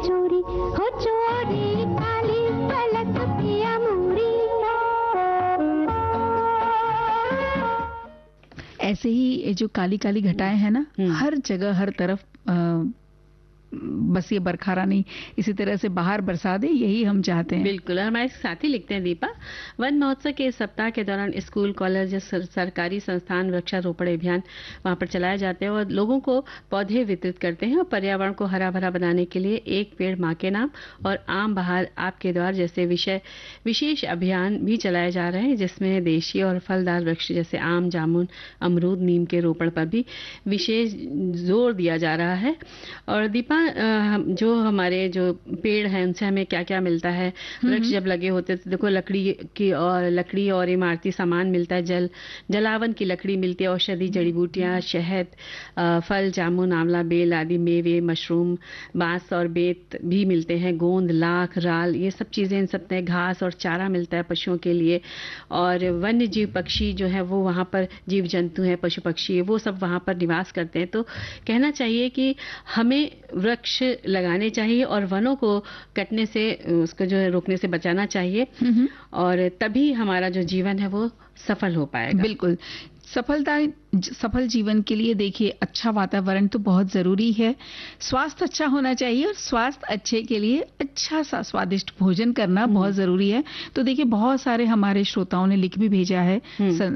चोरी हो चोरी काली पलक पिया मूरी। ऐसे ही ये जो काली काली घटाएं हैं ना, हर जगह हर तरफ बस ये बरखा रानी इसी तरह से बाहर बरसा दे, यही हम चाहते हैं। बिल्कुल। और हमारे साथी लिखते हैं दीपा, वन महोत्सव के इस सप्ताह के दौरान स्कूल, कॉलेज, सरकारी संस्थान वृक्षारोपण अभियान वहां पर चलाए जाते हैं और लोगों को पौधे वितरित करते हैं और पर्यावरण को हरा भरा बनाने के लिए एक पेड़ माँ के नाम और आम बहार आपके द्वार जैसे विशेष अभियान भी चलाए जा रहे हैं, जिसमें देशी और फलदार वृक्ष जैसे आम, जामुन, अमरूद, नीम के रोपण पर भी विशेष जोर दिया जा रहा है। और दीपा, जो हमारे जो पेड़ हैं उनसे हमें क्या क्या मिलता है? वृक्ष जब लगे होते तो देखो लकड़ी और इमारती सामान मिलता है, जलावन की लकड़ी मिलती है, औषधि, जड़ी बूटियां, शहद, फल, जामुन, आंवला, बेल आदि मेवे, मशरूम, बांस और बेत भी मिलते हैं, गोंद, लाख, राल, ये सब चीजें इन सब में घास और चारा मिलता है पशुओं के लिए। और वन्य जीव पक्षी जो है वो वहां पर जीव जंतु हैं, पशु पक्षी, वो सब वहां पर निवास करते हैं। तो कहना चाहिए कि हमें वृक्ष लगाने चाहिए और वनों को कटने से, उसको जो है रोकने से बचाना चाहिए, और तभी हमारा जो जीवन है वो सफल हो पाएगा। बिल्कुल। सफल जीवन के लिए देखिए अच्छा वातावरण तो बहुत जरूरी है, स्वास्थ्य अच्छा होना चाहिए और स्वास्थ्य अच्छे के लिए अच्छा सा स्वादिष्ट भोजन करना बहुत जरूरी है। तो देखिए बहुत सारे हमारे श्रोताओं ने लिख भी भेजा है